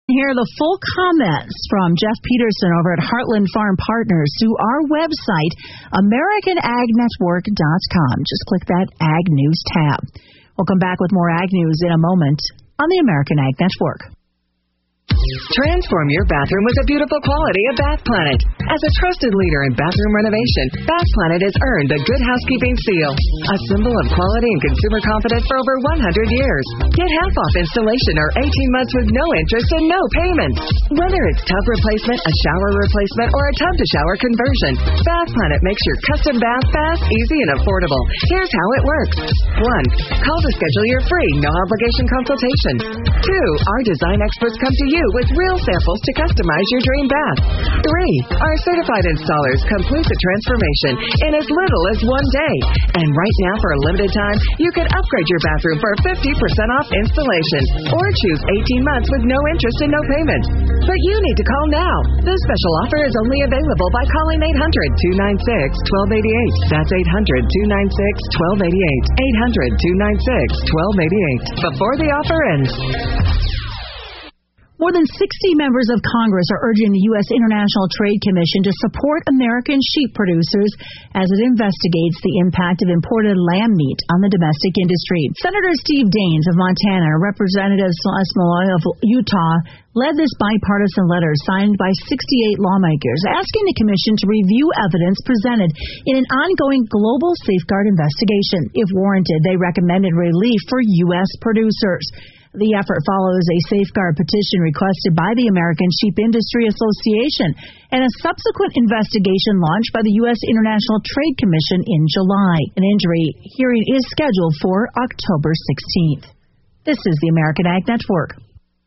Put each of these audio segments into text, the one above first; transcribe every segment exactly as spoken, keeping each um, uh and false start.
Hear the full comments from Jeff Peterson over at Heartland Farm Partners through our website, American Ag Network dot com. Just click that Ag News tab. We'll come back with more Ag News in a moment on the American Ag Network. Transform your bathroom with the beautiful quality of Bath Planet. As a trusted leader in bathroom renovation, Bath Planet has earned the Good Housekeeping seal, a symbol of quality and consumer confidence for over one hundred years. Get half off installation or eighteen months with no interest and no payments. Whether it's tub replacement, a shower replacement, or a tub-to-shower conversion, Bath Planet makes your custom bath fast, easy, and affordable. Here's how it works. One, call to schedule your free, no-obligation consultation. Two, our design experts come to you with real samples to customize your dream bath. Three, our certified installers complete the transformation in as little as one day. And right now, for a limited time, you can upgrade your bathroom for fifty percent off installation or choose eighteen months with no interest and no payment. But you need to call now. This special offer is only available by calling eight hundred, two nine six, one two eight eight. That's eight hundred, two nine six, one two eight eight. eight hundred, two nine six, one two eight eight. Before the offer ends. More than sixty members of Congress are urging the U S International Trade Commission to support American sheep producers as it investigates the impact of imported lamb meat on the domestic industry. Senator Steve Daines of Montana and Representative Celeste Malloy of Utah led this bipartisan letter signed by sixty-eight lawmakers asking the commission to review evidence presented in an ongoing global safeguard investigation. If warranted, they recommended relief for U S producers. The effort follows a safeguard petition requested by the American Sheep Industry Association and a subsequent investigation launched by the U S International Trade Commission in July. An injury hearing is scheduled for October sixteenth. This is the American Ag Network.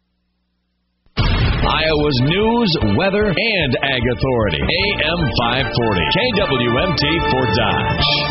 Iowa's news, weather, and ag authority. A M five forty. K W M T for Dodge.